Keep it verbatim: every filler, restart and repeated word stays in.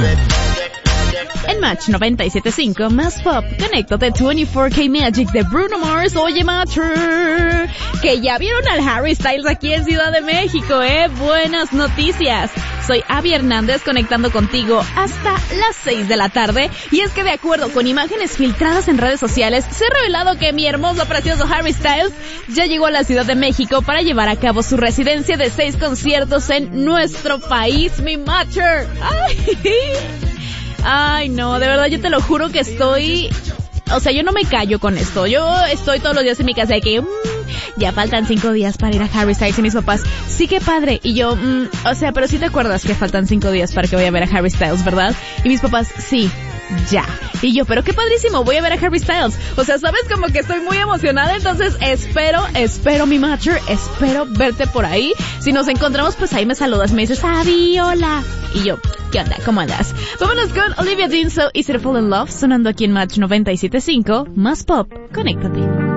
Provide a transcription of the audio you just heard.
En Match noventa y siete punto cinco, más pop, conéctate veinticuatro K Magic de Bruno Mars. Oye, Matcher, que ya vieron al Harry Styles aquí en Ciudad de México, ¿eh? Buenas noticias. Soy Abby Hernández conectando contigo hasta las seis de la tarde. Y es que de acuerdo con imágenes filtradas en redes sociales, se ha revelado que mi hermoso, precioso Harry Styles ya llegó a la Ciudad de México para llevar a cabo su residencia de seis conciertos en nuestro país, mi Matcher. ¡Ay! Ay, no, de verdad yo te lo juro que estoy... O sea, yo no me callo con esto. Yo estoy todos los días en mi casa de que... Mmm, ya faltan cinco días para ir a Harry Styles y mis papás. Sí, qué padre. Y yo, mmm, o sea, pero sí te acuerdas que faltan cinco días para que vaya a ver a Harry Styles, ¿verdad? Y mis papás, sí, ya. Y yo, pero qué padrísimo, voy a ver a Harry Styles. O sea, sabes, como que estoy muy emocionada. Entonces espero, espero mi Matcher, espero verte por ahí. Si nos encontramos, pues ahí me saludas, me dices, Abby, hola. Y yo, ¿qué onda? ¿Cómo andas? Vámonos con Olivia Dean, So Easy to Fall in Love, sonando aquí en Match noventa y siete punto cinco, más pop, conéctate.